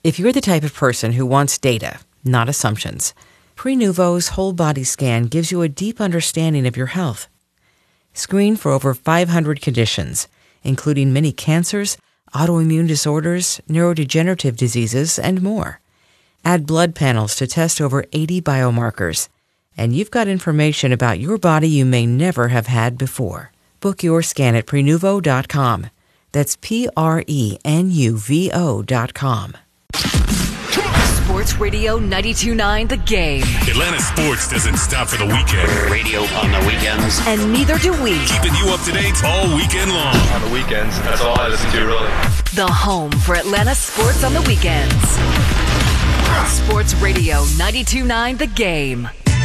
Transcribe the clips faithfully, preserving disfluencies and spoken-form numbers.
If you're the type of person who wants data, not assumptions, Prenuvo's whole body scan gives you a deep understanding of your health. Screen for over five hundred conditions, including many cancers, autoimmune disorders, neurodegenerative diseases, and more. Add blood panels to test over eighty biomarkers, and you've got information about your body you may never have had before. Book your scan at Prenuvo dot com. That's P R E N U V O dot com. Sports Radio ninety-two point nine The Game. Atlanta sports doesn't stop for the weekend. Radio on the weekends. And neither do we. Keeping you up to date all weekend long. On the weekends, that's all I listen to, really. The home for Atlanta sports on the weekends. Sports Radio ninety-two point nine The Game.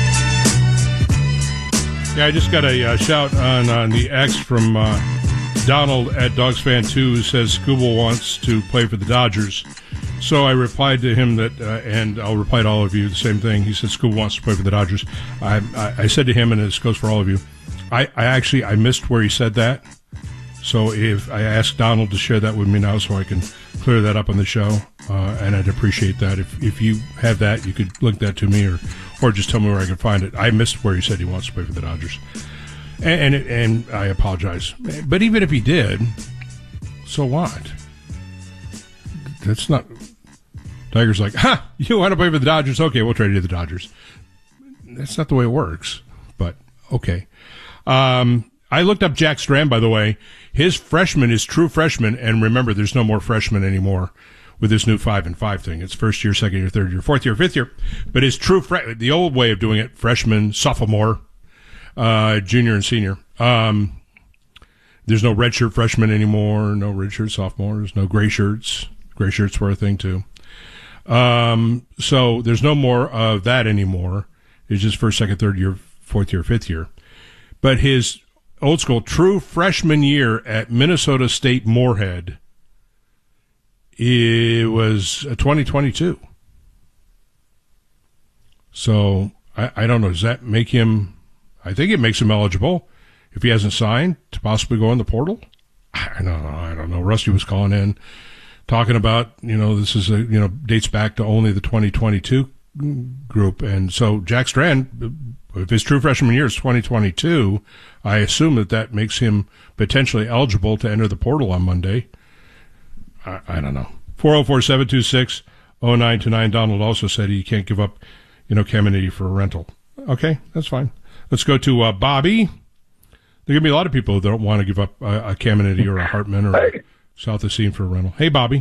Yeah, I just got a uh, shout on, on the X from uh, Donald at Dogs Fan two, who says Skubal wants to play for the Dodgers. So I replied to him that, uh, and I'll reply to all of you the same thing. He said Skubal wants to play for the Dodgers. I, I, I said to him, and this goes for all of you, I, I actually I missed where he said that. So if I asked Donald to share that with me now, so I can clear that up on the show, uh, and I'd appreciate that. If if you have that, you could link that to me, or or just tell me where I can find it. I missed where he said he wants to play for the Dodgers, and and, and I apologize. But even if he did, so what? That's not. Tiger's like, ha! You want to play for the Dodgers? Okay, we'll trade you to the Dodgers. That's not the way it works. But okay. Um, I looked up Jack Strand, by the way. His freshman is true freshman, and remember, there's no more freshmen anymore with this new five and five thing. It's first year, second year, third year, fourth year, fifth year. But his true fre- the old way of doing it: freshman, sophomore, uh, junior, and senior. Um, there's no redshirt freshman anymore. No redshirt sophomores. No gray shirts. Gray shirts were a thing too. Um, so there's no more of that anymore. It's just first, second, third year, fourth year, fifth year. But his old school true freshman year at Minnesota State Moorhead, it was twenty twenty-two. So I, I don't know. Does that make him, I think it makes him eligible if he hasn't signed to possibly go in the portal. I don't know. I don't know. Rusty was calling in, talking about, you know, this is a, you know, dates back to only the twenty twenty-two group. And so Jack Strand, if his true freshman year is twenty twenty-two, I assume that that makes him potentially eligible to enter the portal on Monday. I, I don't know. four oh four, seven two six, oh nine two nine. Donald also said he can't give up, you know, Caminiti for a rental. Okay, that's fine. Let's go to uh, Bobby. There are going to be a lot of people that don't want to give up uh, a Caminiti or a Hartman or Hey. South of Scene for a rental. Hey, Bobby.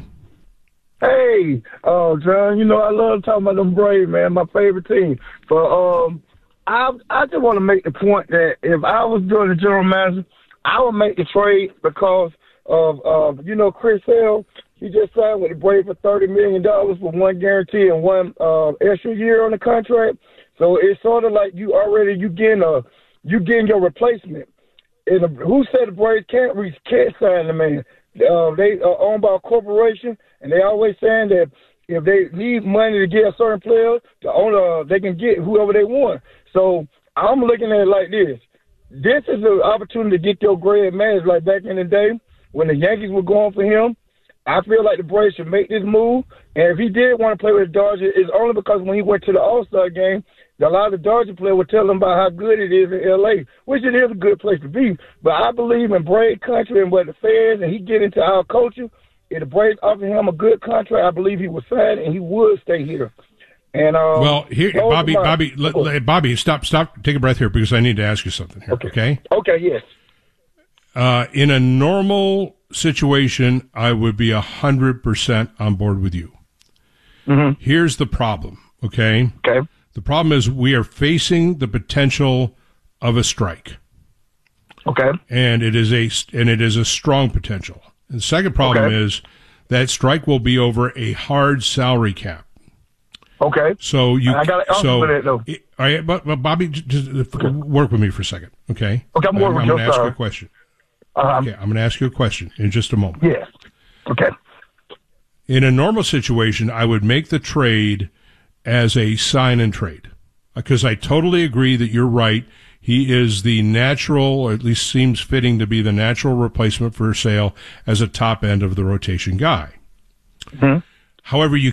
Hey, uh, John, you know, I love talking about them Braves, man, my favorite team. But um, I I just want to make the point that if I was doing the general manager, I would make the trade because of, uh, you know, Chris Hill. He just signed with the Braves for thirty million dollars for one guarantee and one uh, extra year on the contract. So it's sort of like you already, you getting, a, you getting your replacement. And the, who said the Braves can't reach, can't sign the man? Uh, they are owned by a corporation, and they always saying that if they need money to get a certain player, the owner, they can get whoever they want. So I'm looking at it like this. This is an opportunity to get your great man, like back in the day when the Yankees were going for him. I feel like the Braves should make this move. And if he did want to play with the Dodgers, it's only because when he went to the All-Star game, a lot of the Dodger players would tell him about how good it is in L A, which it is a good place to be. But I believe in Brave country and what the fans, and he get into our culture. If the Braves offer him a good contract, I believe he would sign and he would stay here. And um, well, here, Bobby, Bobby, let, let, Bobby, stop, stop, take a breath here because I need to ask you something here. Okay. Okay. Okay. Yes. Uh, in a normal situation, I would be a hundred percent on board with you. Mm-hmm. Here's the problem. Okay. Okay. The problem is we are facing the potential of a strike. Okay. And it is a and it is a strong potential. And the second problem okay. is that strike will be over a hard salary cap. Okay. So you I got to so for that though. It, all right, but, but Bobby, just okay. work with me for a second, okay? Okay, I'm working. I'm, I'm going to ask sorry. you a question. Uh-huh. Okay, I'm going to ask you a question in just a moment. Yes. Okay. In a normal situation, I would make the trade as a sign and trade because I totally agree that you're right. He is the natural, or at least seems fitting to be the natural replacement for Sale as a top end of the rotation guy. Mm-hmm. However, you